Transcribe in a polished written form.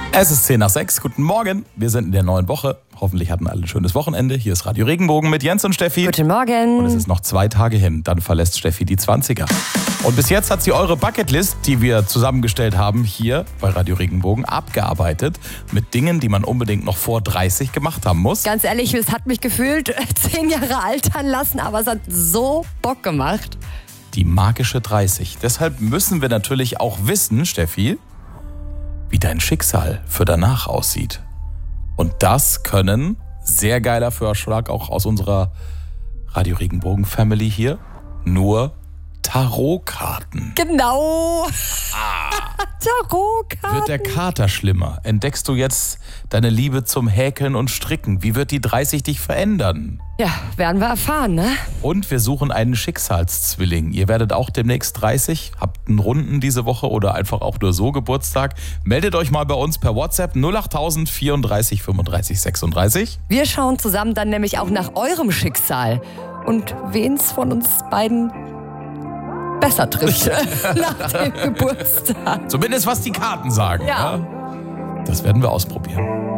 Es ist 5:10. Guten Morgen. Wir sind in der neuen Woche. Hoffentlich hatten alle ein schönes Wochenende. Hier ist Radio Regenbogen mit Jens und Steffi. Guten Morgen. Und es ist noch 2 Tage hin. Dann verlässt Steffi die 20er. Und bis jetzt hat sie eure Bucketlist, die wir zusammengestellt haben, hier bei Radio Regenbogen abgearbeitet. Mit Dingen, die man unbedingt noch vor 30 gemacht haben muss. Ganz ehrlich, es hat mich gefühlt 10 Jahre altern lassen, aber es hat so Bock gemacht. Die magische 30. Deshalb müssen wir natürlich auch wissen, Steffi, wie dein Schicksal für danach aussieht. Und das können, sehr geiler Vorschlag auch aus unserer Radio Regenbogen Family hier, nur Tarotkarten. Genau. Tarotkarten. Wird der Kater schlimmer? Entdeckst du jetzt deine Liebe zum Häkeln und Stricken? Wie wird die 30 dich verändern? Ja, werden wir erfahren, ne? Und wir suchen einen Schicksalszwilling. Ihr werdet auch demnächst 30, habt einen Runden diese Woche oder einfach auch nur so Geburtstag. Meldet euch mal bei uns per WhatsApp 08000 34 35 36. Wir schauen zusammen dann nämlich auch nach eurem Schicksal und wen's von uns beiden besser trifft nach dem Geburtstag. Zumindest was die Karten sagen. Ja. Ja? Das werden wir ausprobieren.